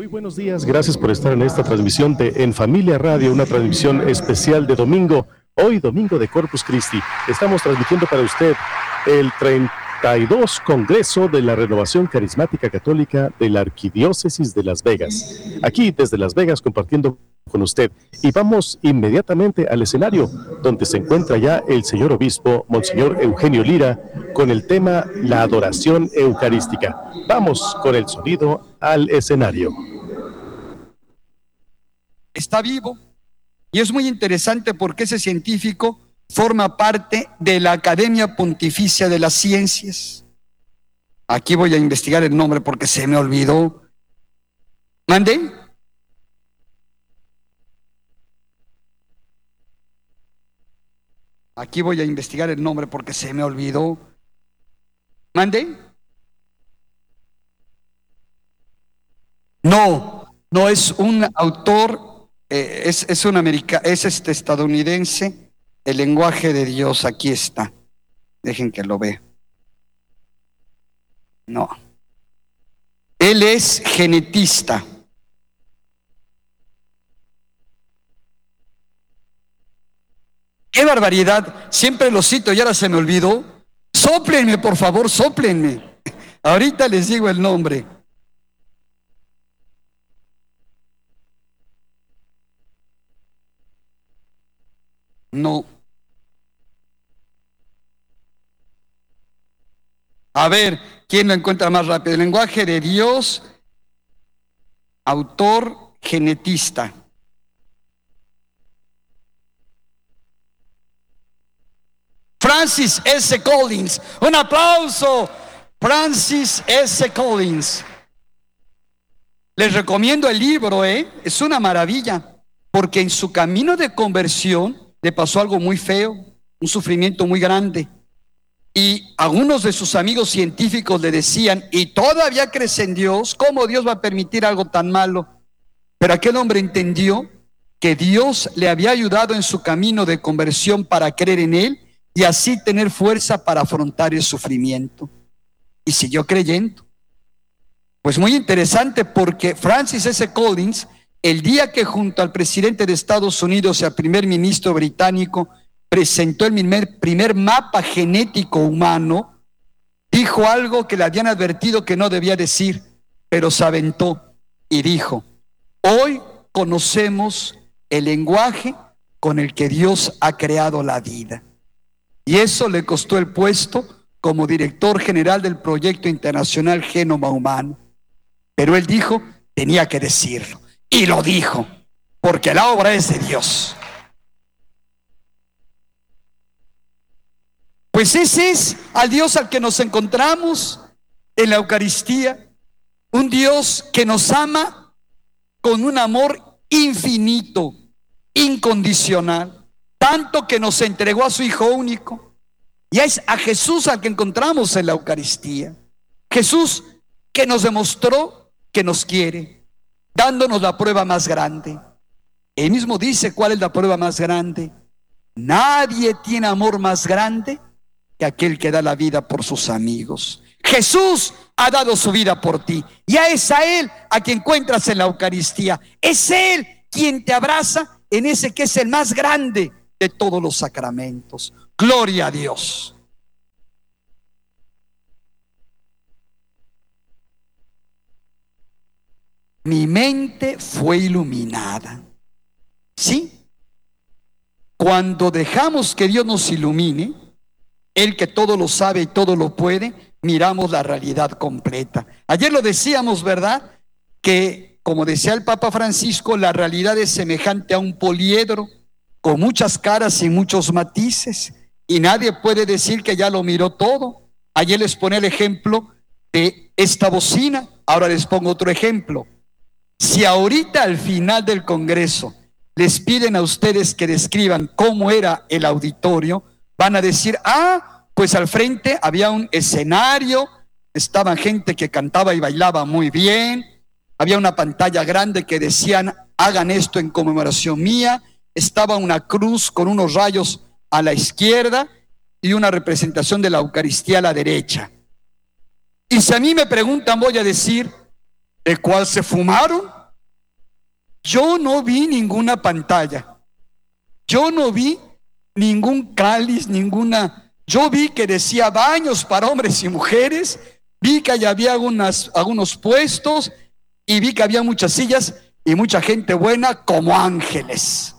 buenos días, gracias por estar en esta transmisión de En Familia Radio, una transmisión especial de domingo, hoy domingo de Corpus Christi. Estamos transmitiendo para usted el 32 Congreso de la Renovación Carismática Católica de la Arquidiócesis de Las Vegas. Aquí desde Las Vegas compartiendo con usted. Y vamos inmediatamente al escenario, donde se encuentra ya el señor obispo, Monseñor Eugenio Lira, con el tema La Adoración Eucarística. Vamos con el sonido al escenario. Está vivo y es muy interesante porque ese científico forma parte de la Academia Pontificia de las Ciencias. Aquí voy a investigar el nombre porque se me olvidó. ¿Mande? Aquí voy a investigar el nombre porque se me olvidó. ¿Mande? No es un autor, es estadounidense. El lenguaje de Dios, aquí está. Dejen que lo vea. No. Él es genetista. ¡Qué barbaridad! Siempre lo cito y ahora se me olvidó. Sóplenme, por favor, sóplenme. Ahorita les digo el nombre. No. A ver, ¿quién lo encuentra más rápido? El lenguaje de Dios, autor, genetista. Francis S. Collins. Un aplauso. Francis S. Collins. Les recomiendo el libro, es una maravilla, porque en su camino de conversión le pasó algo muy feo, un sufrimiento muy grande. Y algunos de sus amigos científicos le decían, y todavía crees en Dios, ¿cómo Dios va a permitir algo tan malo? Pero aquel hombre entendió que Dios le había ayudado en su camino de conversión para creer en Él y así tener fuerza para afrontar el sufrimiento. Y siguió creyendo. Pues muy interesante, porque Francis S. Collins, el día que junto al presidente de Estados Unidos y al primer ministro británico presentó el primer mapa genético humano, dijo algo que le habían advertido que no debía decir, pero se aventó y dijo: hoy conocemos el lenguaje con el que Dios ha creado la vida. Y eso le costó el puesto como director general del proyecto internacional Genoma Humano. Pero él dijo, tenía que decirlo. Y lo dijo, porque la obra es de Dios. Pues ese es al Dios al que nos encontramos en la Eucaristía. Un Dios que nos ama con un amor infinito, incondicional. Tanto que nos entregó a su Hijo único. Y es a Jesús al que encontramos en la Eucaristía. Jesús que nos demostró que nos quiere, dándonos la prueba más grande. Él mismo dice cuál es la prueba más grande. Nadie tiene amor más grande que aquel que da la vida por sus amigos. Jesús ha dado su vida por ti. Y es a Él a quien encuentras en la Eucaristía. Es Él quien te abraza en ese que es el más grande de todos los sacramentos. Gloria a Dios. Mi mente fue iluminada. ¿Sí? Cuando dejamos que Dios nos ilumine, Él que todo lo sabe y todo lo puede, miramos la realidad completa. Ayer lo decíamos, ¿verdad? Que, como decía el Papa Francisco, la realidad es semejante a un poliedro, con muchas caras y muchos matices, y nadie puede decir que ya lo miró todo. Ayer les ponía el ejemplo de esta bocina, ahora les pongo otro ejemplo. Si ahorita al final del Congreso les piden a ustedes que describan cómo era el auditorio, van a decir, pues al frente había un escenario, estaba gente que cantaba y bailaba muy bien, había una pantalla grande que decían, hagan esto en conmemoración mía, estaba una cruz con unos rayos a la izquierda y una representación de la Eucaristía a la derecha. Y si a mí me preguntan, voy a decir, ¿de cuál se fumaron? yo no vi ninguna pantalla. Yo no vi ningún cáliz, yo vi que decía baños para hombres y mujeres, vi que allá había algunos puestos y vi que había muchas sillas y mucha gente buena como ángeles.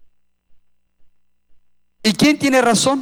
¿Y quién tiene razón?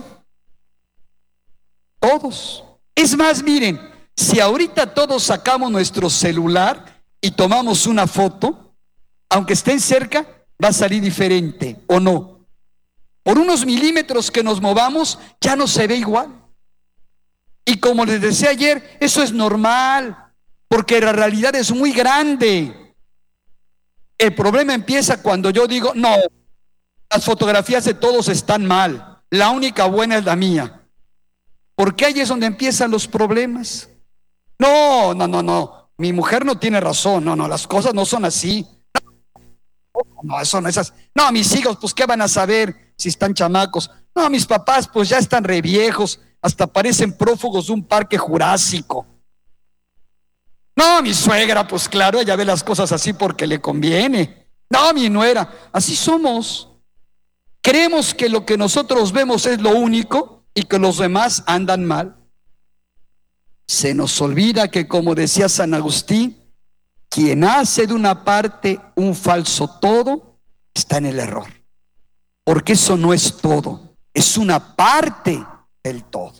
Todos. Es más, miren, si ahorita todos sacamos nuestro celular y tomamos una foto, aunque estén cerca, va a salir diferente, ¿o no? Por unos milímetros que nos movamos, ya no se ve igual. Y como les decía ayer, eso es normal, porque la realidad es muy grande. El problema empieza cuando yo digo, no, las fotografías de todos están mal, la única buena es la mía. Porque ahí es donde empiezan los problemas. No, mi mujer no tiene razón, no, las cosas no son así. No, eso no es así. No, mis hijos, pues, ¿qué van a saber si están chamacos? No, mis papás, pues, ya están re viejos, hasta parecen prófugos de un parque jurásico. No, mi suegra, pues, claro, ella ve las cosas así porque le conviene. No, mi nuera, así somos. Creemos que lo que nosotros vemos es lo único y que los demás andan mal. Se nos olvida que, como decía San Agustín, quien hace de una parte un falso todo, está en el error. Porque eso no es todo, es una parte del todo.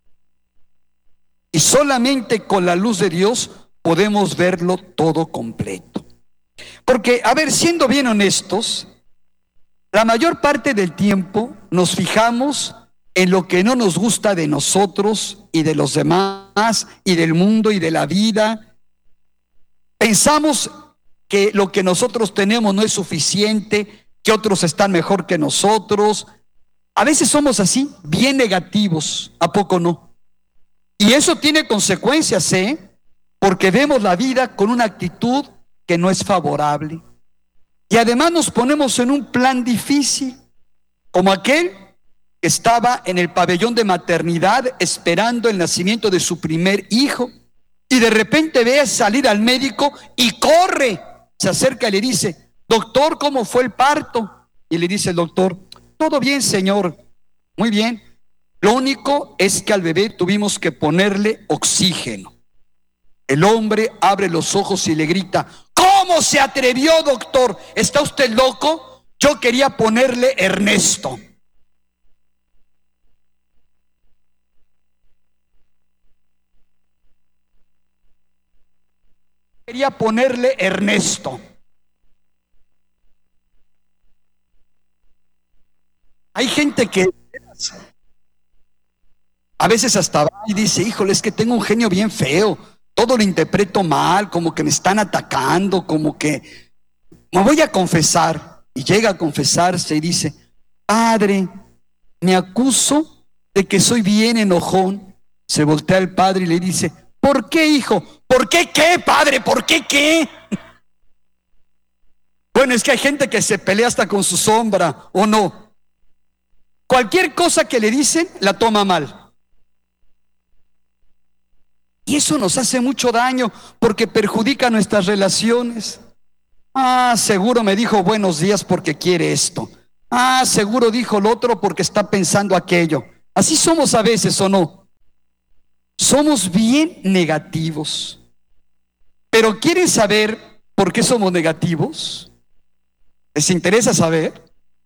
Y solamente con la luz de Dios podemos verlo todo completo. Porque, a ver, siendo bien honestos, la mayor parte del tiempo nos fijamos en lo que no nos gusta de nosotros y de los demás y del mundo y de la vida. Pensamos que lo que nosotros tenemos no es suficiente, que otros están mejor que nosotros. A veces somos así, bien negativos, ¿a poco no? Y eso tiene consecuencias, porque vemos la vida con una actitud que no es favorable. Y además nos ponemos en un plan difícil, como aquel que estaba en el pabellón de maternidad esperando el nacimiento de su primer hijo. Y de repente ve salir al médico y corre, se acerca y le dice: doctor, ¿cómo fue el parto? Y le dice el doctor: todo bien, señor, muy bien. Lo único es que al bebé tuvimos que ponerle oxígeno. El hombre abre los ojos y le grita: ¿cómo se atrevió, doctor? ¿Está usted loco? Yo quería ponerle Ernesto. Quería ponerle Ernesto. Hay gente que a veces hasta va y dice: híjole, es que tengo un genio bien feo, todo lo interpreto mal, como que me están atacando, como que me voy a confesar. Y llega a confesarse y dice: padre, me acuso de que soy bien enojón. Se voltea el padre y le dice: ¿por qué, hijo? ¿Por qué qué, padre? ¿Por qué qué? Bueno, es que hay gente que se pelea hasta con su sombra, ¿o no? Cualquier cosa que le dicen, la toma mal. Y eso nos hace mucho daño porque perjudica nuestras relaciones. Ah, seguro me dijo buenos días porque quiere esto. Ah, seguro dijo lo otro porque está pensando aquello. Así somos a veces, ¿o no? Somos bien negativos. Pero ¿quieren saber por qué somos negativos? ¿Les interesa saber?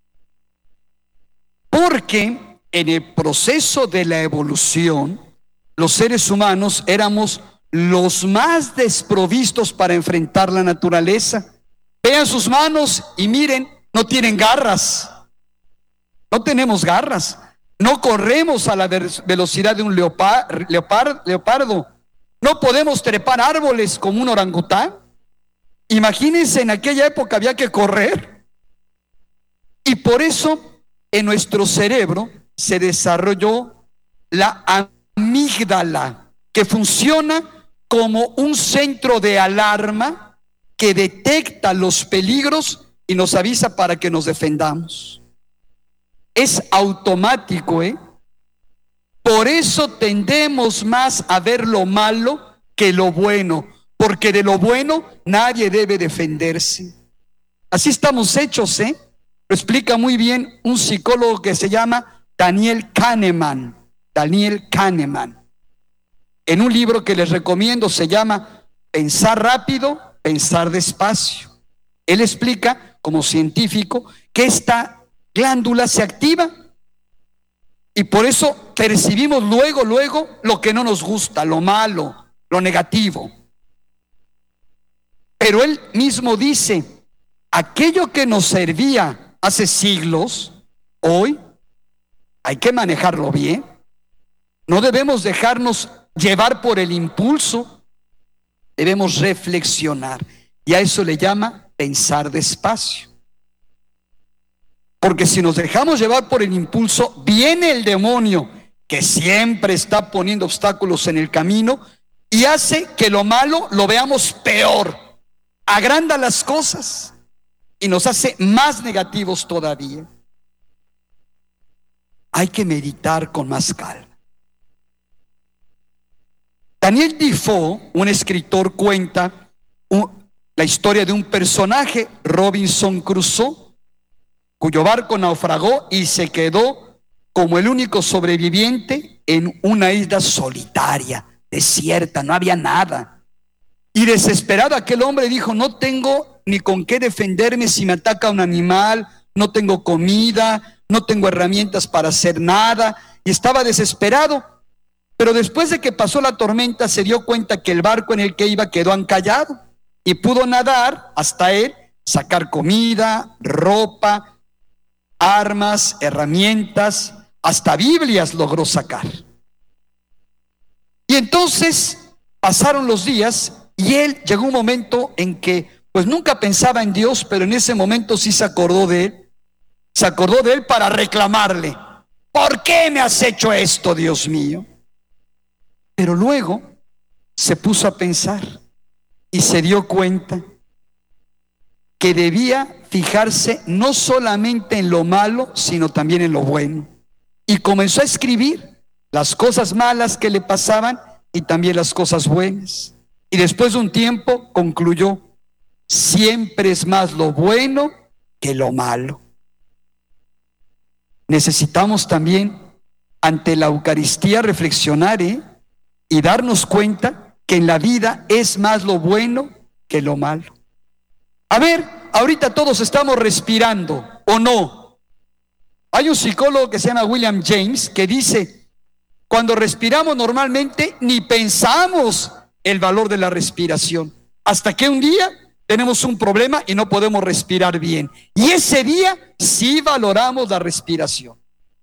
Porque en el proceso de la evolución, los seres humanos éramos los más desprovistos para enfrentar la naturaleza. Vean sus manos y miren, no tienen garras. No tenemos garras. No corremos a la velocidad de un leopardo. No podemos trepar árboles como un orangután. Imagínense, en aquella época había que correr. Y por eso en nuestro cerebro se desarrolló la amígdala, que funciona como un centro de alarma que detecta los peligros y nos avisa para que nos defendamos. Es automático, Por eso tendemos más a ver lo malo que lo bueno, porque de lo bueno nadie debe defenderse. Así estamos hechos, ¿eh? Lo explica muy bien un psicólogo que se llama Daniel Kahneman. Daniel Kahneman. En un libro que les recomiendo se llama Pensar rápido, pensar despacio. Él explica, como científico, que esta glándula se activa y por eso percibimos luego lo que no nos gusta, lo malo, lo negativo. Pero él mismo dice, aquello que nos servía hace siglos, hoy hay que manejarlo bien. No debemos dejarnos llevar por el impulso, debemos reflexionar. Y a eso le llama pensar despacio. Porque si nos dejamos llevar por el impulso, viene el demonio que siempre está poniendo obstáculos en el camino y hace que lo malo lo veamos peor. Agranda las cosas y nos hace más negativos todavía. Hay que meditar con más calma. Daniel Defoe, un escritor, cuenta la historia de un personaje, Robinson Crusoe, cuyo barco naufragó y se quedó como el único sobreviviente en una isla solitaria, desierta, no había nada. Y desesperado aquel hombre dijo, no tengo ni con qué defenderme si me ataca un animal, no tengo comida, no tengo herramientas para hacer nada, y estaba desesperado. Pero después de que pasó la tormenta se dio cuenta que el barco en el que iba quedó encallado y pudo nadar hasta él, sacar comida, ropa, armas, herramientas, hasta Biblias logró sacar. Y entonces pasaron los días y él llegó un momento en que pues nunca pensaba en Dios, pero en ese momento sí se acordó de él. Se acordó de él para reclamarle, ¿por qué me has hecho esto, Dios mío? Pero luego se puso a pensar y se dio cuenta que debía fijarse no solamente en lo malo, sino también en lo bueno. Y comenzó a escribir las cosas malas que le pasaban y también las cosas buenas. Y después de un tiempo concluyó, siempre es más lo bueno que lo malo. Necesitamos también ante la Eucaristía reflexionar y darnos cuenta que en la vida es más lo bueno que lo malo. A ver, ahorita todos estamos respirando, ¿o no? Hay un psicólogo que se llama William James que dice, cuando respiramos normalmente ni pensamos el valor de la respiración, hasta que un día tenemos un problema y no podemos respirar bien. Y ese día sí valoramos la respiración.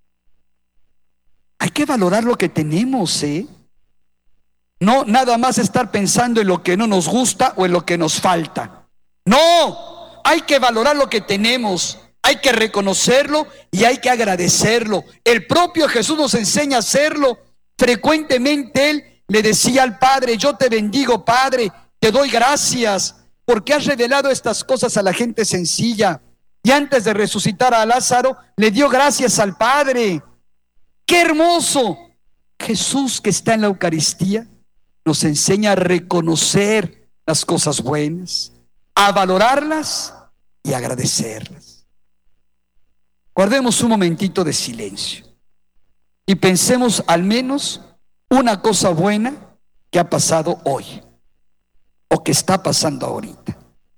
Hay que valorar lo que tenemos, No nada más estar pensando en lo que no nos gusta o en lo que nos falta. No, hay que valorar lo que tenemos, hay que reconocerlo y hay que agradecerlo. El propio Jesús nos enseña a hacerlo. Frecuentemente Él le decía al Padre, yo te bendigo, Padre, te doy gracias porque has revelado estas cosas a la gente sencilla. Y antes de resucitar a Lázaro, le dio gracias al Padre. ¡Qué hermoso! Jesús, que está en la Eucaristía, nos enseña a reconocer las cosas buenas, a valorarlas y agradecerlas. Guardemos un momentito de silencio y pensemos al menos una cosa buena que ha pasado hoy o que está pasando ahorita.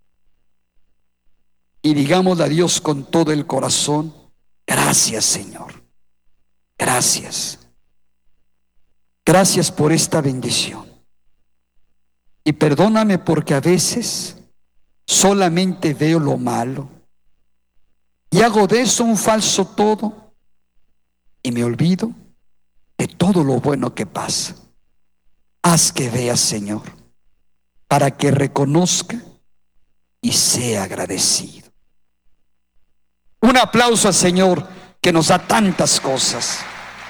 Y digámosle a Dios con todo el corazón, gracias, Señor, gracias. Gracias por esta bendición. Y perdóname porque a veces solamente veo lo malo y hago de eso un falso todo y me olvido de todo lo bueno que pasa. Haz que vea, Señor, para que reconozca y sea agradecido. Un aplauso al Señor que nos da tantas cosas.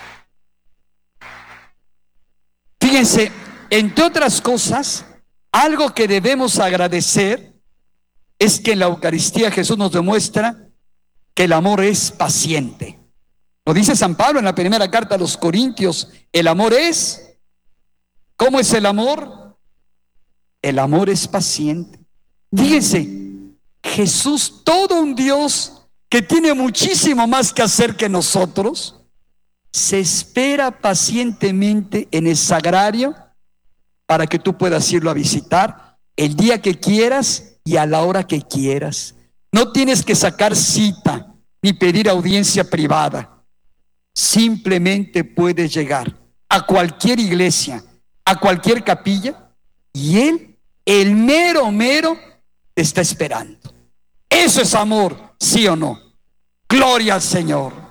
Fíjense, entre otras cosas, algo que debemos agradecer es que en la Eucaristía Jesús nos demuestra que el amor es paciente. Lo dice San Pablo en la primera carta a los Corintios, el amor es, ¿cómo es el amor? El amor es paciente. Fíjense, Jesús, todo un Dios que tiene muchísimo más que hacer que nosotros, se espera pacientemente en el sagrario para que tú puedas irlo a visitar el día que quieras y a la hora que quieras. No tienes que sacar cita ni pedir audiencia privada. Simplemente puedes llegar a cualquier iglesia, a cualquier capilla, y Él, el mero mero, te está esperando. Eso es amor, ¿sí o no? Gloria al Señor.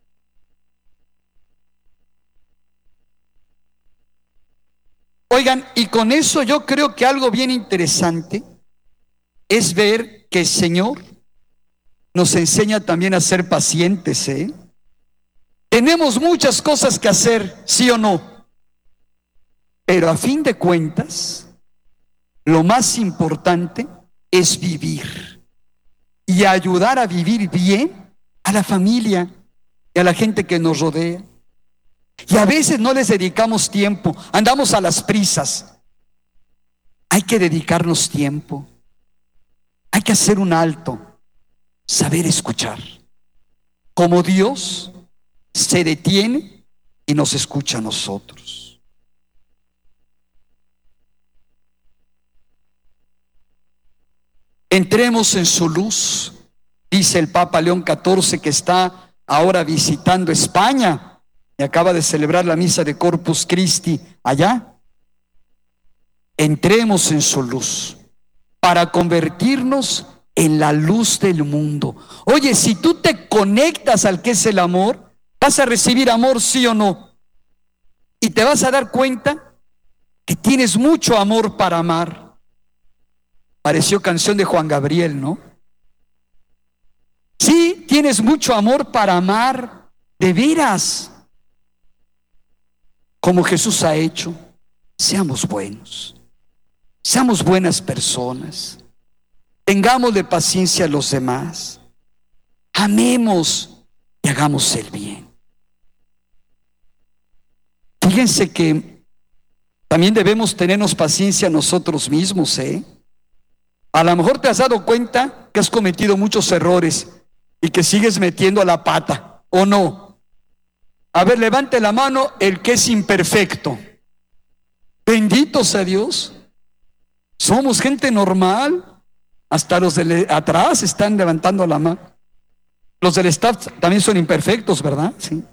Oigan, y con eso yo creo que algo bien interesante es ver que el Señor nos enseña también a ser pacientes, ¿eh? Tenemos muchas cosas que hacer, ¿sí o no? Pero a fin de cuentas, lo más importante es vivir y ayudar a vivir bien a la familia y a la gente que nos rodea. Y a veces no les dedicamos tiempo, andamos a las prisas. Hay que dedicarnos tiempo, hay que hacer un alto, saber escuchar. Como Dios se detiene y nos escucha a nosotros. Entremos en su luz, dice el Papa León XIV, que está ahora visitando España y acaba de celebrar la misa de Corpus Christi allá. Entremos en su luz para convertirnos en la luz del mundo. Oye, si tú te conectas al que es el amor, vas a recibir amor, sí o no, y te vas a dar cuenta que tienes mucho amor para amar. Pareció canción de Juan Gabriel, ¿no? Sí, tienes mucho amor para amar, de veras, como Jesús ha hecho. Seamos buenos, seamos buenas personas, tengámosle paciencia a los demás, amemos y hagamos el bien. Fíjense que también debemos tenernos paciencia nosotros mismos, ¿eh? A lo mejor te has dado cuenta que has cometido muchos errores y que sigues metiendo la pata, ¿o no? A ver, levante la mano el que es imperfecto. Bendito sea Dios. Somos gente normal. Hasta los de atrás están levantando la mano. Los del staff también son imperfectos, ¿verdad? Sí.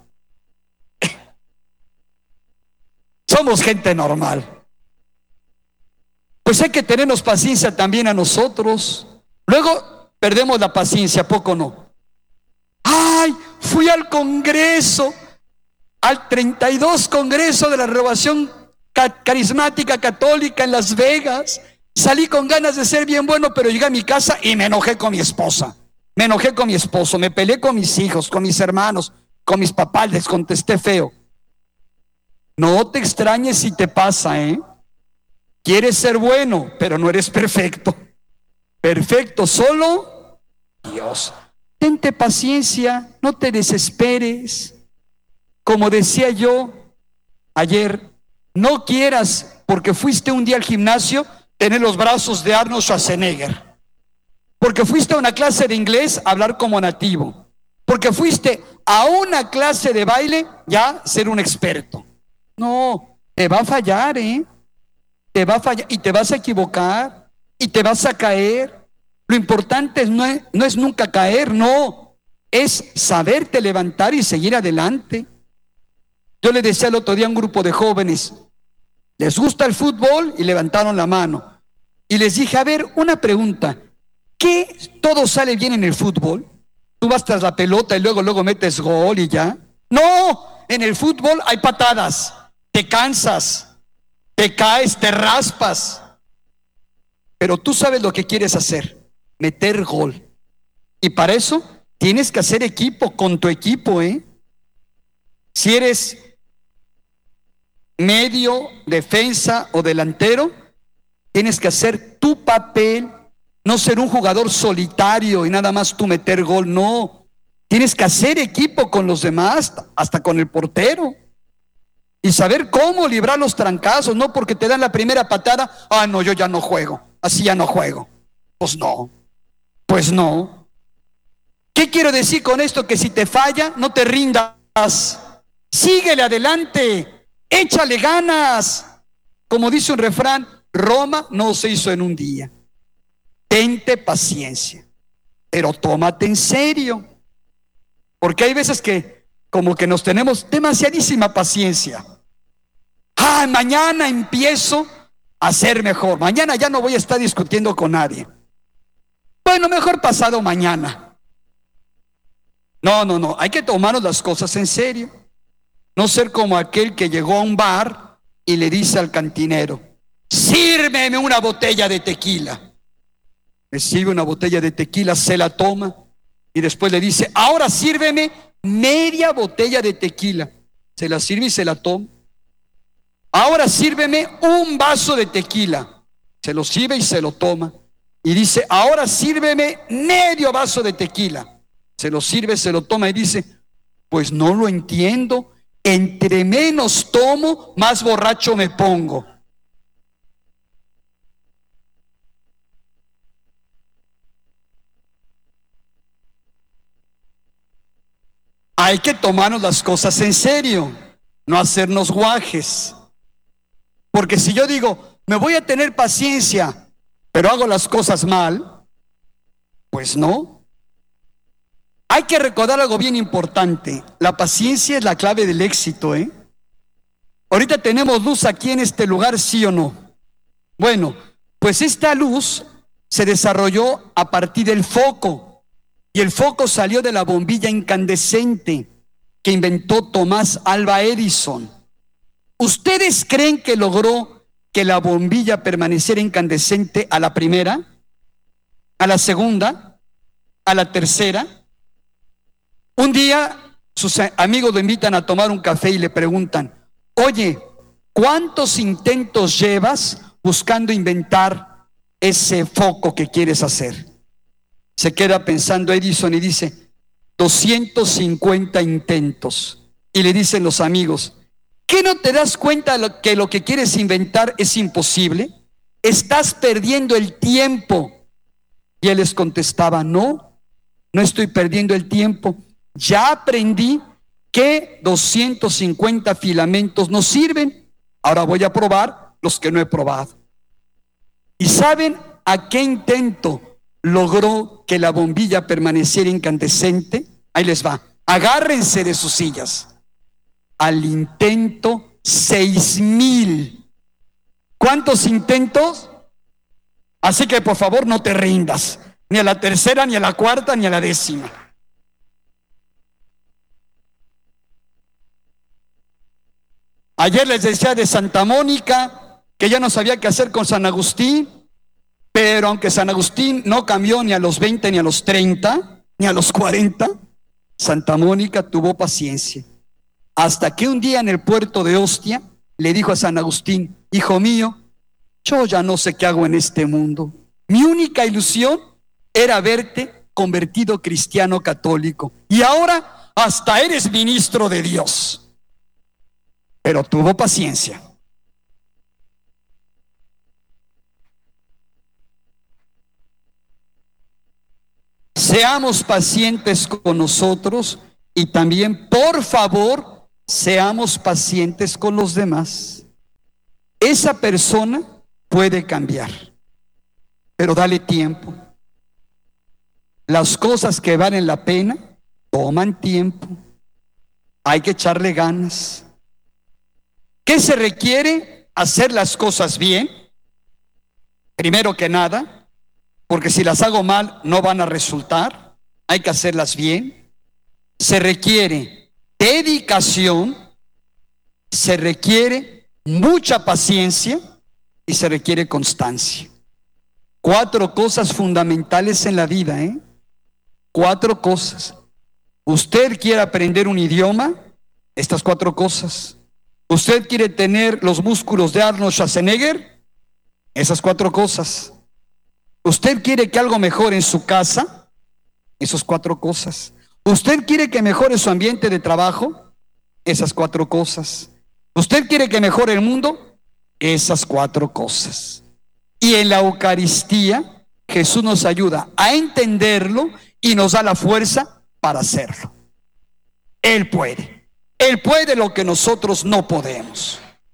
Somos gente normal. Pues hay que tenernos paciencia también a nosotros. Luego perdemos la paciencia, ¿a poco no? Ay, fui al Congreso, al 32 Congreso de la Renovación Carismática Católica en Las Vegas. Salí con ganas de ser bien bueno, pero llegué a mi casa y me enojé con mi esposa. Me enojé con mi esposo, me peleé con mis hijos, con mis hermanos, con mis papás, les contesté feo. No te extrañes si te pasa, ¿eh? Quieres ser bueno, pero no eres perfecto. Perfecto solo Dios. Tente paciencia, no te desesperes. Como decía yo ayer, no quieras, porque fuiste un día al gimnasio, tener los brazos de Arnold Schwarzenegger. Porque fuiste a una clase de inglés, hablar como nativo. Porque fuiste a una clase de baile, ya ser un experto. No, te va a fallar, ¿eh? Te va a fallar y te vas a equivocar y te vas a caer. Lo importante no es nunca caer, no, es saberte levantar y seguir adelante. Yo le decía el otro día a un grupo de jóvenes, ¿les gusta el fútbol? Y levantaron la mano. Y les dije, a ver, una pregunta, ¿qué todo sale bien en el fútbol? Tú vas tras la pelota y luego metes gol y ya. No, en el fútbol hay patadas, te cansas, te caes, te raspas, pero tú sabes lo que quieres hacer, meter gol. Y para eso tienes que hacer equipo con tu equipo, ¿eh? Si eres medio, defensa o delantero, tienes que hacer tu papel, no ser un jugador solitario y nada más tú meter gol, no. Tienes que hacer equipo con los demás, hasta con el portero. Y saber cómo librar los trancazos, no porque te dan la primera patada, no, yo ya no juego, así ya no juego. Pues no, Pues no. ¿Qué quiero decir con esto? Que si te falla, no te rindas. Síguele adelante. Échale ganas. Como dice un refrán, Roma no se hizo en un día. Tente paciencia, pero tómate en serio. Porque hay veces que como que nos tenemos demasiadísima paciencia. Mañana empiezo a ser mejor. Mañana ya no voy a estar discutiendo con nadie. Bueno, mejor pasado mañana. No. Hay que tomarnos las cosas en serio. No ser como aquel que llegó a un bar y le dice al cantinero: sírveme una botella de tequila. Le sirve una botella de tequila, se la toma y después le dice: ahora sírveme media botella de tequila. Se la sirve y se la toma. Ahora sírveme un vaso de tequila. Se lo sirve y se lo toma. Y dice: ahora sírveme medio vaso de tequila. Se lo sirve, se lo toma y dice: pues no lo entiendo. Entre menos tomo, más borracho me pongo. Hay que tomarnos las cosas en serio, no hacernos guajes. Porque si yo digo, me voy a tener paciencia, pero hago las cosas mal, pues no. Hay que recordar algo bien importante. La paciencia es la clave del éxito, ¿eh? Ahorita tenemos luz aquí en este lugar, ¿sí o no? Bueno, pues esta luz se desarrolló a partir del foco. Y el foco salió de la bombilla incandescente que inventó Tomás Alva Edison. ¿Ustedes creen que logró que la bombilla permaneciera incandescente a la primera, a la segunda, a la tercera? Un día sus amigos lo invitan a tomar un café y le preguntan: oye, ¿cuántos intentos llevas buscando inventar ese foco que quieres hacer? Se queda pensando Edison y dice: 250 intentos. Y le dicen los amigos: ¿qué no te das cuenta que lo que quieres inventar es imposible? Estás perdiendo el tiempo. Y él les contestaba: no estoy perdiendo el tiempo. Ya aprendí que 250 filamentos no sirven. Ahora voy a probar los que no he probado. ¿Y saben a qué intento logró que la bombilla permaneciera incandescente? Ahí les va. Agárrense de sus sillas. Al intento 6000. ¿Cuántos intentos? Así que por favor no te rindas, ni a la tercera, ni a la cuarta, ni a la décima. Ayer les decía de Santa Mónica, que ya no sabía qué hacer con San Agustín, pero aunque San Agustín no cambió ni a los 20, ni a los 30, ni a los 40, Santa Mónica tuvo paciencia. Hasta que un día en el puerto de Ostia le dijo a San Agustín: hijo mío, yo ya no sé qué hago en este mundo. Mi única ilusión era verte convertido cristiano católico. Y ahora hasta eres ministro de Dios. Pero tuvo paciencia. Seamos pacientes con nosotros y también, por favor, seamos pacientes con los demás. Esa persona puede cambiar, pero dale tiempo. Las cosas que valen la pena toman tiempo. Hay que echarle ganas. ¿Qué se requiere? Hacer las cosas bien, primero que nada, porque si las hago mal no van a resultar. Hay que hacerlas bien. Se requiere dedicación, se requiere mucha paciencia y se requiere constancia. 4 cosas fundamentales en la vida, 4 cosas. Usted quiere aprender un idioma, estas 4 cosas. Usted quiere tener los músculos de Arnold Schwarzenegger, esas 4 cosas. Usted quiere que algo mejore en su casa, esas 4 cosas. Usted quiere que mejore su ambiente de trabajo, esas 4 cosas. Usted quiere que mejore el mundo, esas 4 cosas. Y en la Eucaristía Jesús nos ayuda a entenderlo y nos da la fuerza para hacerlo. Él puede. Él puede lo que nosotros no podemos.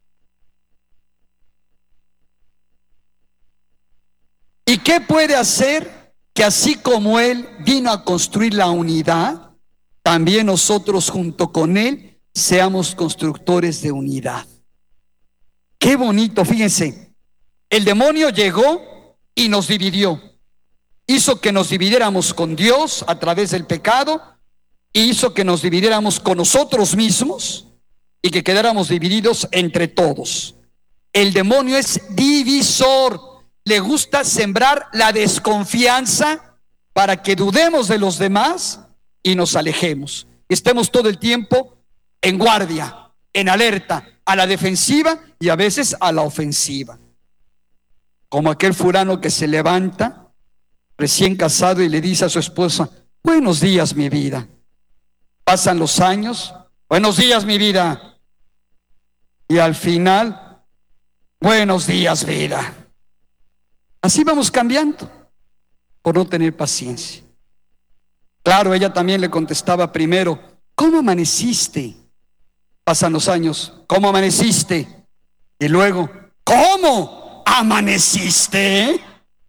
¿Y qué puede hacer? Que así como Él vino a construir la unidad, también nosotros junto con Él seamos constructores de unidad. Qué bonito, fíjense. El demonio llegó y nos dividió. Hizo que nos dividiéramos con Dios a través del pecado, y hizo que nos dividiéramos con nosotros mismos y que quedáramos divididos entre todos. El demonio es divisor. Le gusta sembrar la desconfianza para que dudemos de los demás y nos alejemos. Estemos todo el tiempo en guardia, en alerta, a la defensiva y a veces a la ofensiva. Como aquel fulano que se levanta recién casado y le dice a su esposa: buenos días, mi vida. Pasan los años: buenos días, mi vida. Y al final: buenos días, vida. Así vamos cambiando por no tener paciencia. Claro, ella también le contestaba primero: ¿cómo amaneciste? Pasan los años: ¿cómo amaneciste? Y luego: ¿cómo amaneciste?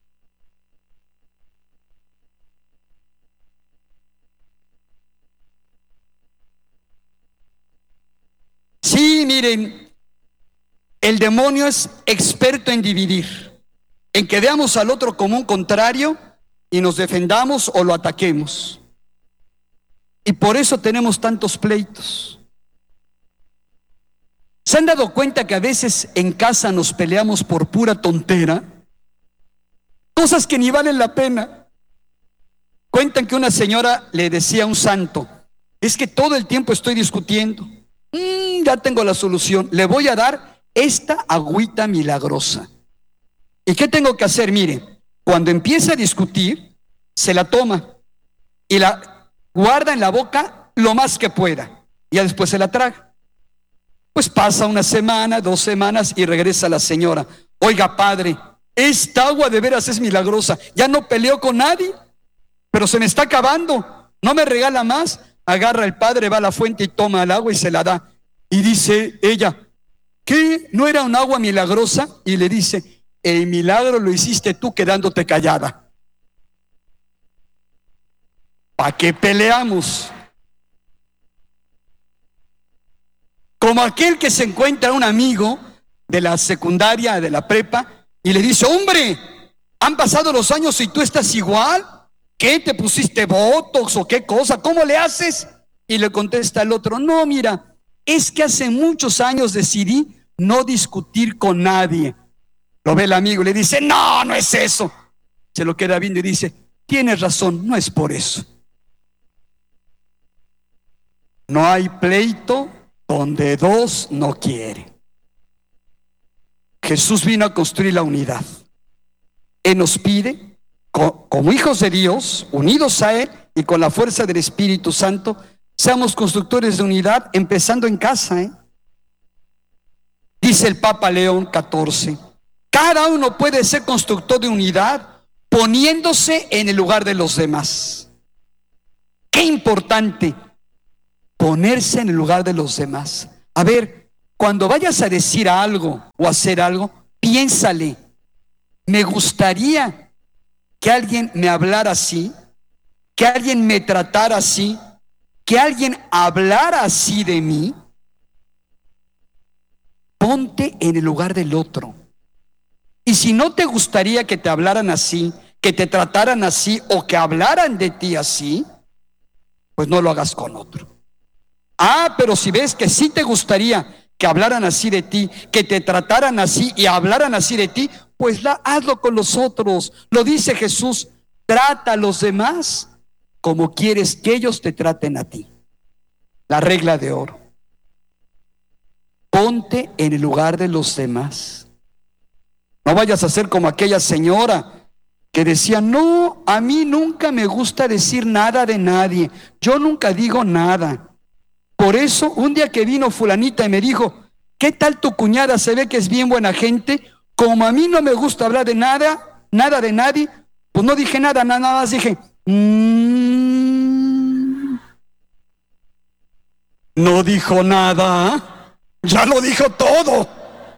Sí, miren, el demonio es experto en dividir, en que veamos al otro como un contrario y nos defendamos o lo ataquemos. Y por eso tenemos tantos pleitos. ¿Se han dado cuenta que a veces en casa nos peleamos por pura tontera? Cosas que ni valen la pena. Cuentan que una señora le decía a un santo: es que todo el tiempo estoy discutiendo. Ya tengo la solución. Le voy a dar esta agüita milagrosa. ¿Y qué tengo que hacer? Mire, cuando empieza a discutir, se la toma y la guarda en la boca lo más que pueda, y ya después se la traga. Pues pasa una semana, 2 semanas y regresa la señora: oiga, padre, esta agua de veras es milagrosa. Ya no peleo con nadie, pero se me está acabando. ¿No me regala más? Agarra el padre, va a la fuente y toma el agua y se la da. Y dice ella: ¿qué? ¿No era un agua milagrosa? Y le dice: el milagro lo hiciste tú quedándote callada. ¿Para qué peleamos? Como aquel que se encuentra un amigo de la secundaria, de la prepa, y le dice: hombre, han pasado los años y tú estás igual. ¿Qué? ¿Te pusiste botox o qué cosa? ¿Cómo le haces? Y le contesta el otro: no, mira, es que hace muchos años decidí no discutir con nadie. Lo ve el amigo y le dice: no, no es eso. Se lo queda viendo y dice: tienes razón, no es por eso. No hay pleito donde 2 no quieren. Jesús vino a construir la unidad. Él nos pide, como hijos de Dios, unidos a Él y con la fuerza del Espíritu Santo, seamos constructores de unidad, empezando en casa. Dice el Papa León XIV: cada uno puede ser constructor de unidad poniéndose en el lugar de los demás. Qué importante ponerse en el lugar de los demás. A ver, cuando vayas a decir algo o hacer algo, piénsale: me gustaría que alguien me hablara así, que alguien me tratara así, que alguien hablara así de mí. Ponte en el lugar del otro. Y si no te gustaría que te hablaran así, que te trataran así o que hablaran de ti así, pues no lo hagas con otro. Pero si ves que sí te gustaría que hablaran así de ti, que te trataran así y hablaran así de ti, pues hazlo con los otros. Lo dice Jesús: trata a los demás como quieres que ellos te traten a ti. La regla de oro: ponte en el lugar de los demás. No vayas a ser como aquella señora que decía: no, a mí nunca me gusta decir nada de nadie, yo nunca digo nada. Por eso un día que vino fulanita y me dijo: ¿qué tal tu cuñada? Se ve que es bien buena gente. Como a mí no me gusta hablar de nada de nadie, Pues no dije nada, nada más dije, no dijo nada, ya lo dijo todo.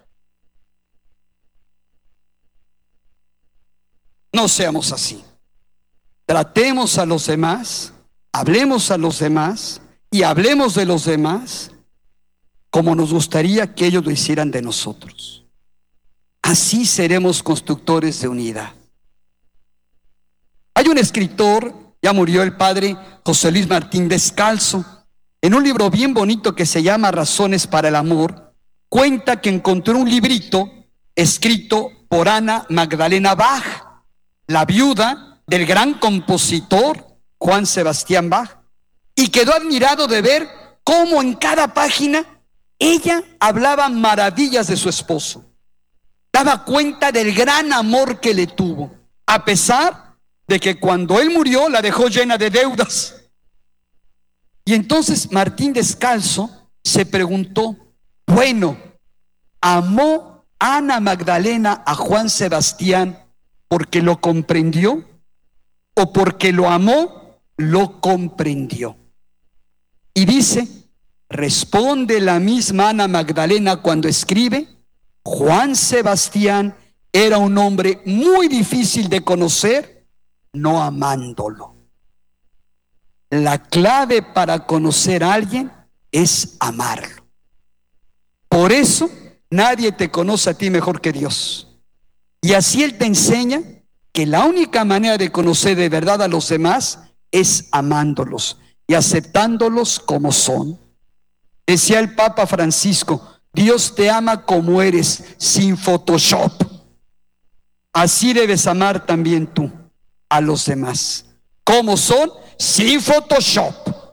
No seamos así. Tratemos a los demás, hablemos a los demás y hablemos de los demás como nos gustaría que ellos lo hicieran de nosotros. Así seremos constructores de unidad. Hay un escritor, ya murió, el padre José Luis Martín Descalzo, en un libro bien bonito que se llama Razones para el Amor, cuenta que encontró un librito escrito por Ana Magdalena Bach, la viuda del gran compositor Juan Sebastián Bach, y quedó admirado de ver cómo en cada página ella hablaba maravillas de su esposo, daba cuenta del gran amor que le tuvo, a pesar de que cuando él murió la dejó llena de deudas. Y entonces Martín Descalzo se preguntó, bueno, ¿amó Ana Magdalena a Juan Sebastián porque lo comprendió o porque lo amó, lo comprendió? Y dice, responde la misma Ana Magdalena cuando escribe, Juan Sebastián era un hombre muy difícil de conocer, no amándolo. La clave para conocer a alguien es amarlo. Por eso nadie te conoce a ti mejor que Dios. Y así Él te enseña que la única manera de conocer de verdad a los demás es amándolos y aceptándolos como son. Decía el Papa Francisco, Dios te ama como eres, sin Photoshop. Así debes amar también tú a los demás, como son, sin Photoshop.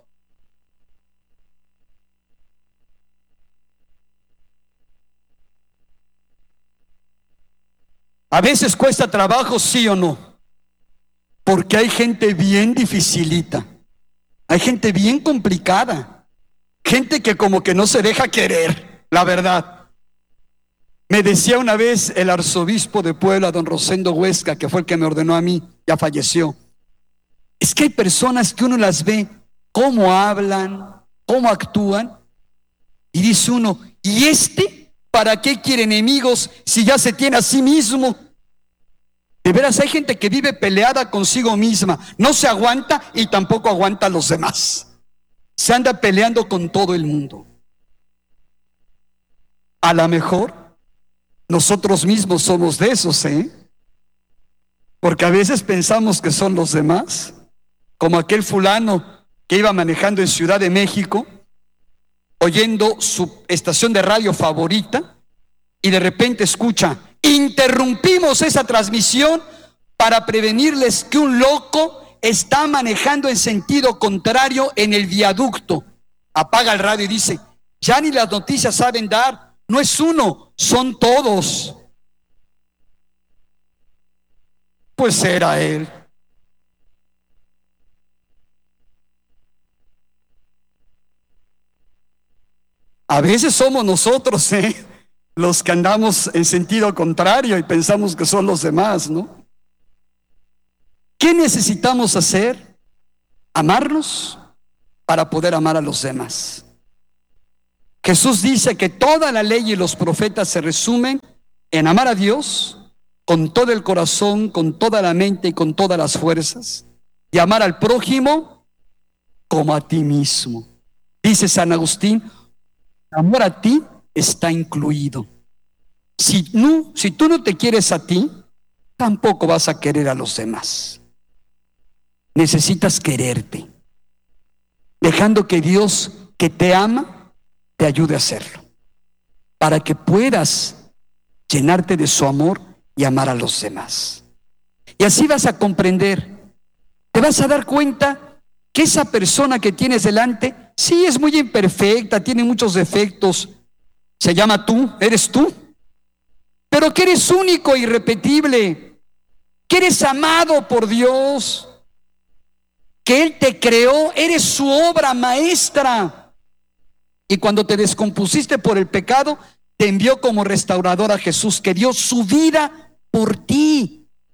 A veces cuesta trabajo, sí o no, porque hay gente bien dificilita, hay gente bien complicada, gente que como que no se deja querer, la verdad. Me decía una vez el arzobispo de Puebla, don Rosendo Huesca, que fue el que me ordenó a mí, ya falleció. Es que hay personas que uno las ve, cómo hablan, cómo actúan, y dice uno, ¿y este para qué quiere enemigos si ya se tiene a sí mismo? De veras, hay gente que vive peleada consigo misma, no se aguanta y tampoco aguanta a los demás. Se anda peleando con todo el mundo. A lo mejor nosotros mismos somos de esos, porque a veces pensamos que son los demás, como aquel fulano que iba manejando en Ciudad de México, oyendo su estación de radio favorita, y de repente escucha, interrumpimos esa transmisión para prevenirles que un loco está manejando en sentido contrario en el viaducto. Apaga el radio y dice, ya ni las noticias saben dar, no es uno, son todos. Pues era él. A veces somos nosotros, los que andamos en sentido contrario y pensamos que son los demás, ¿no? ¿Qué necesitamos hacer? Amarnos para poder amar a los demás. Jesús dice que toda la ley y los profetas se resumen en amar a Dios con todo el corazón, con toda la mente y con todas las fuerzas, y amar al prójimo como a ti mismo. Dice San Agustín, amor a ti está incluido. Si tú no te quieres a ti, tampoco vas a querer a los demás. Necesitas quererte, dejando que Dios, que te ama, te ayude a hacerlo, para que puedas llenarte de su amor y amar a los demás. Y así vas a comprender, te vas a dar cuenta que esa persona que tienes delante, sí es muy imperfecta, tiene muchos defectos, se llama tú, eres tú, pero que eres único e irrepetible, que eres amado por Dios, que Él te creó, eres su obra maestra. Y cuando te descompusiste por el pecado, te envió como restaurador a Jesús, que dio su vida por ti.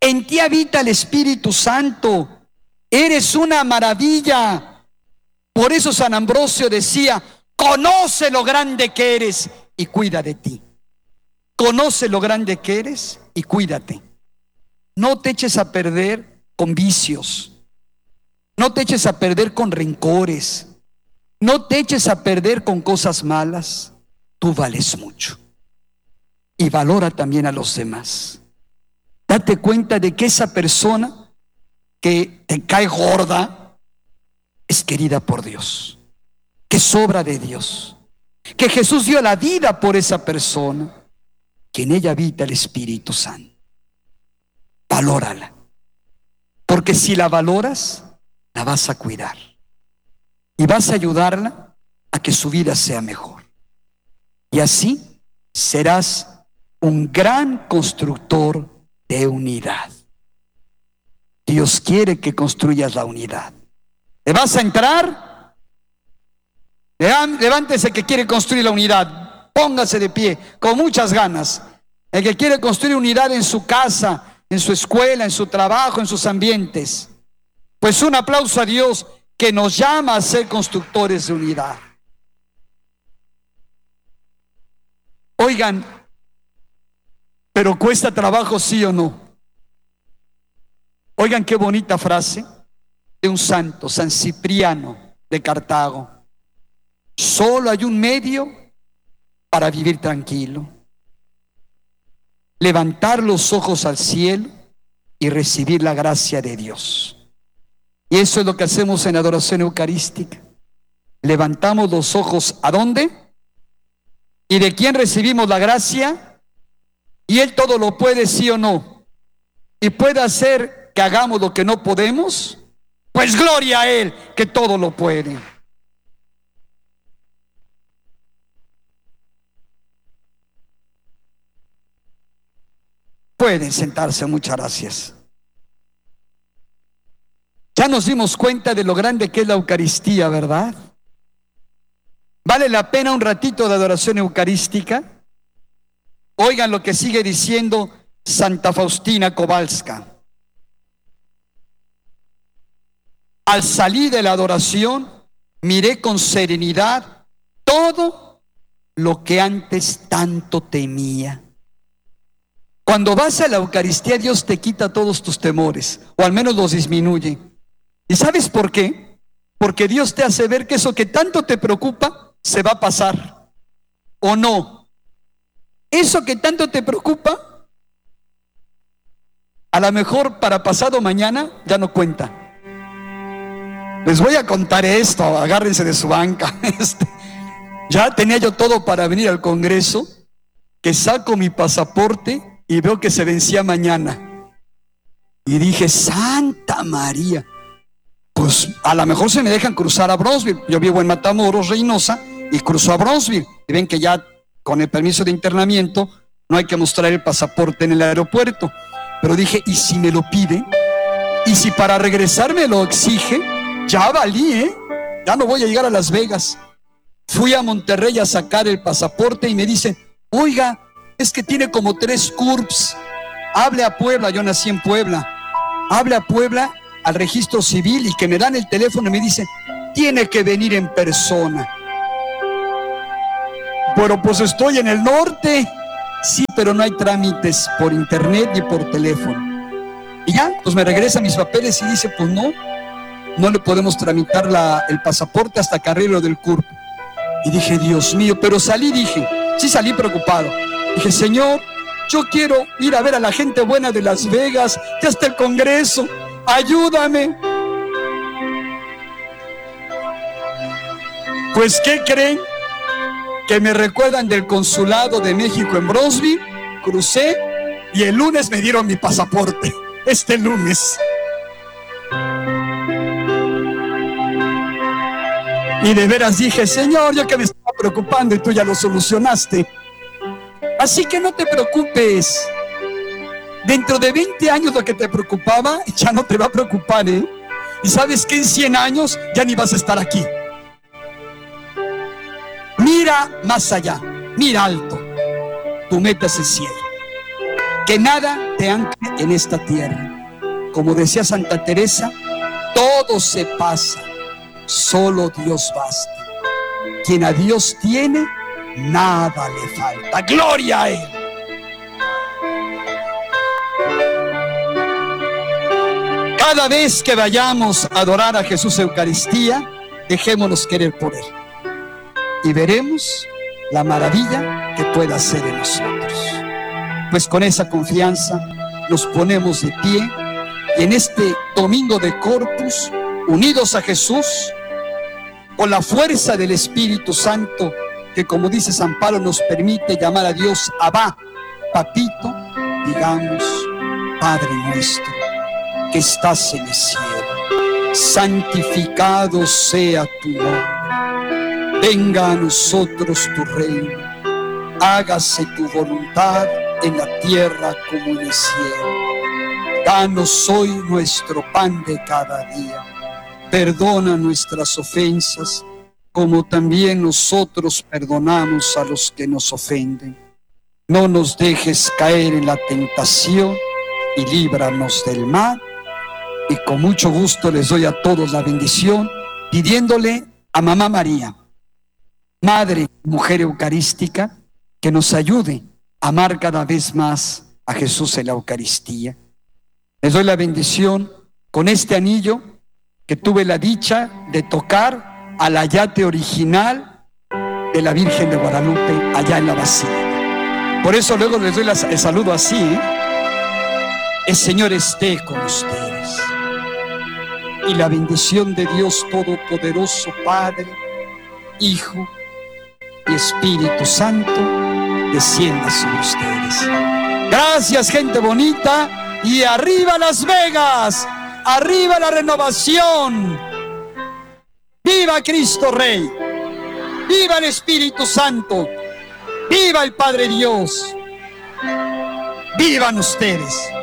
En ti habita el Espíritu Santo. Eres una maravilla. Por eso San Ambrosio decía: conoce lo grande que eres y cuida de ti. Conoce lo grande que eres y cuídate. No te eches a perder con vicios. No te eches a perder con rencores. No te eches a perder con cosas malas. Tú vales mucho. Y valora también a los demás. Date cuenta de que esa persona que te cae gorda es querida por Dios, que sobra de Dios, que Jesús dio la vida por esa persona, que en ella habita el Espíritu Santo. Valórala, porque si la valoras, la vas a cuidar y vas a ayudarla a que su vida sea mejor. Y así serás un gran constructor de unidad. Dios quiere que construyas la unidad. ¿Le vas a entrar? Levántese que quiere construir la unidad. Póngase de pie con muchas ganas. El que quiere construir unidad en su casa, en su escuela, en su trabajo, en sus ambientes. Pues un aplauso a Dios que nos llama a ser constructores de unidad. Oigan, pero cuesta trabajo, ¿sí o no? Oigan qué bonita frase de un santo, San Cipriano de Cartago. Solo hay un medio para vivir tranquilo: levantar los ojos al cielo y recibir la gracia de Dios. Y eso es lo que hacemos en adoración eucarística. Levantamos los ojos, ¿a dónde? ¿Y de quién recibimos la gracia? Y Él todo lo puede, ¿sí o no? Y puede hacer que hagamos lo que no podemos. Pues gloria a Él, que todo lo puede. Pueden sentarse, muchas gracias. Ya nos dimos cuenta de lo grande que es la Eucaristía, ¿verdad? ¿Vale la pena un ratito de adoración eucarística? Oigan lo que sigue diciendo Santa Faustina Kowalska. Al salir de la adoración, miré con serenidad todo lo que antes tanto temía. Cuando vas a la Eucaristía, Dios te quita todos tus temores, o al menos los disminuye. ¿Y sabes por qué? Porque Dios te hace ver que eso que tanto te preocupa se va a pasar, ¿o no? Eso que tanto te preocupa, a lo mejor para pasado mañana ya no cuenta. Les voy a contar esto, agárrense de su banca. Ya tenía yo todo para venir al Congreso, que saco mi pasaporte y veo que se vencía mañana. Y dije, Santa María, pues a lo mejor se me dejan cruzar a Bronzeville. Yo vivo en Matamoros, Reynosa, y cruzo a Bronzeville. Y ven que ya con el permiso de internamiento no hay que mostrar el pasaporte en el aeropuerto. Pero dije, ¿y si me lo pide? ¿Y si para regresar me lo exige? Ya valí, ya no voy a llegar a Las Vegas. Fui a Monterrey a sacar el pasaporte y me dicen, oiga, es que tiene como 3 CURPS. Hable a Puebla, yo nací en Puebla. Hable a Puebla, al registro civil, y que me dan el teléfono y me dicen, tiene que venir en persona. Pero pues estoy en el norte. Sí, pero no hay trámites por internet ni por teléfono. Y ya, pues me regresan mis papeles y dice, pues no le podemos tramitar el pasaporte hasta que arregle lo del CURP. Y dije, Dios mío, pero salí preocupado. Dije, Señor, yo quiero ir a ver a la gente buena de Las Vegas, ya está el Congreso, ayúdame. Pues, ¿qué creen? Que me recuerdan del consulado de México en Bronzeville, crucé y el lunes me dieron mi pasaporte, este lunes. Y de veras dije, Señor, yo que me estaba preocupando y tú ya lo solucionaste. Así que no te preocupes. Dentro de 20 años lo que te preocupaba ya no te va a preocupar, ¿eh? Y sabes que en 100 años ya ni vas a estar aquí. Mira más allá, mira alto. Tu meta es el cielo. Que nada te ancle en esta tierra. Como decía Santa Teresa, todo se pasa, solo Dios basta. Quien a Dios tiene, nada le falta. ¡Gloria a Él! Cada vez que vayamos a adorar a Jesús Eucaristía, dejémonos querer por Él. Y veremos la maravilla que pueda hacer en nosotros. Pues con esa confianza nos ponemos de pie y en este domingo de Corpus, unidos a Jesús, con la fuerza del Espíritu Santo, que como dice San Pablo nos permite llamar a Dios Abba, Papito, digamos: Padre nuestro que estás en el cielo, santificado sea tu nombre, venga a nosotros tu reino, hágase tu voluntad en la tierra como en el cielo. Danos hoy nuestro pan de cada día. Perdona nuestras ofensas, como también nosotros perdonamos a los que nos ofenden. No nos dejes caer en la tentación y líbranos del mal. Y con mucho gusto les doy a todos la bendición, pidiéndole a Mamá María, Madre, Mujer Eucarística, que nos ayude a amar cada vez más a Jesús en la Eucaristía. Les doy la bendición con este anillo que tuve la dicha de tocar al ayate original de la Virgen de Guadalupe allá en la Basílica. Por eso luego les doy el saludo así, ¿eh? El Señor esté con ustedes. Y la bendición de Dios Todopoderoso, Padre, Hijo y Espíritu Santo, descienda sobre ustedes. Gracias, gente bonita. Y arriba Las Vegas, arriba la renovación. ¡Viva Cristo Rey! ¡Viva el Espíritu Santo! ¡Viva el Padre Dios! ¡Vivan ustedes!